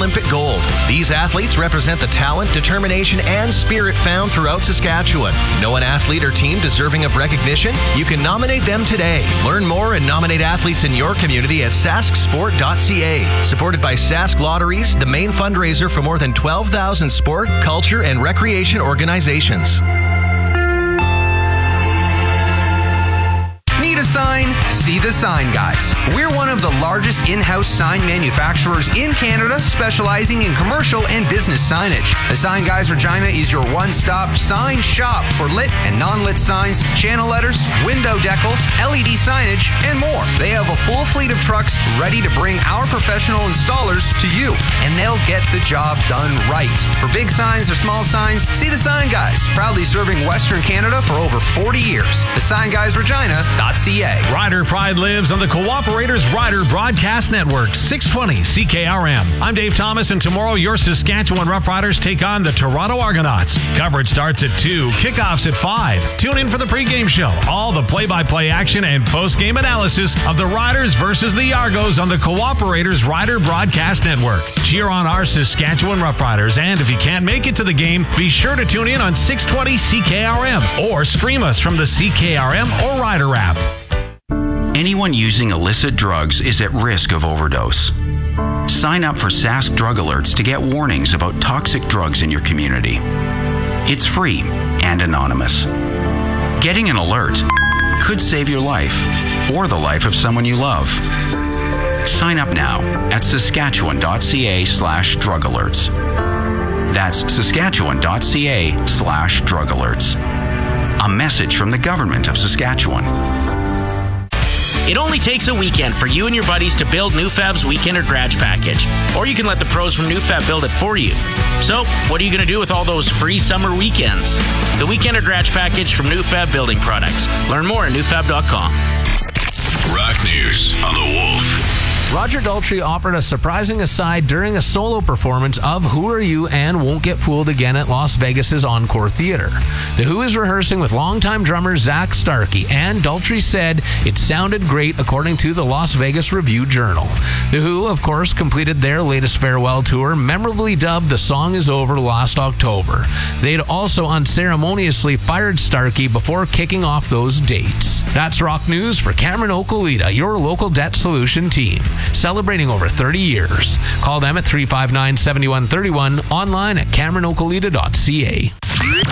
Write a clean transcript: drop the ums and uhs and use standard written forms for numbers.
Olympic gold. These athletes represent the talent, determination, and spirit found throughout Saskatchewan. Know an athlete or team deserving of recognition? You can nominate them today. Learn more and nominate athletes in your community at sasksport.ca. Supported by Sask Lotteries, the main fundraiser for more than 12,000 sport, culture, and recreation organizations. Need a sign? See the Sign Guys. We're one of the largest in-house sign manufacturers in Canada, specializing in commercial and business signage. The Sign Guys Regina is your one-stop sign shop for lit and non-lit signs, channel letters, window decals, LED signage, and more. They have a full fleet of trucks ready to bring our professional installers to you, and they'll get the job done right. For big signs or small signs, see the Sign Guys, proudly serving Western Canada for over 40 years. The Sign Guys Regina.ca. Rider Pride lives on the Cooperators Rider Broadcast Network, 620 CKRM. I'm Dave Thomas, and tomorrow your Saskatchewan Roughriders take on the Toronto Argonauts. Coverage starts at 2, kickoffs at 5. Tune in for the pregame show, all the play-by-play action and postgame analysis of the Riders versus the Argos on the Cooperators Rider Broadcast Network. Cheer on our Saskatchewan Roughriders, and if you can't make it to the game, be sure to tune in on 620 CKRM or stream us from the CKRM or Rider app. Anyone using illicit drugs is at risk of overdose. Sign up for Sask Drug Alerts to get warnings about toxic drugs in your community. It's free and anonymous. Getting an alert could save your life or the life of someone you love. Sign up now at saskatchewan.ca/drug alerts. That's saskatchewan.ca/drug alerts. A message from the Government of Saskatchewan. It only takes a weekend for you and your buddies to build NewFab's Weekender Garage Package. Or you can let the pros from NewFab build it for you. So, what are you going to do with all those free summer weekends? The Weekender Garage Package from NewFab Building Products. Learn more at newfab.com. Rock News on The Wolf. Roger Daltrey offered a surprising aside during a solo performance of Who Are You and Won't Get Fooled Again at Las Vegas's Encore Theater. The Who is rehearsing with longtime drummer Zach Starkey, and Daltrey said it sounded great according to the Las Vegas Review-Journal. The Who, of course, completed their latest farewell tour, memorably dubbed The Song Is Over last October. They'd also unceremoniously fired Starkey before kicking off those dates. That's Rock News for Cameron Okolita, your local debt solution team. Celebrating over 30 years. Call them at 359-7131, online at CameronOkolita.ca.